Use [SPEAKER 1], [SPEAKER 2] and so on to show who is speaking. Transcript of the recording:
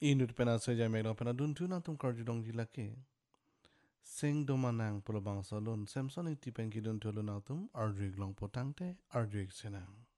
[SPEAKER 1] Inut pena saja meglong pena duntu na tum karjudong jilake. Sing domanang pulabang salon Samson iti pengkidun tulun autum ardrig long potangte ardrig senang.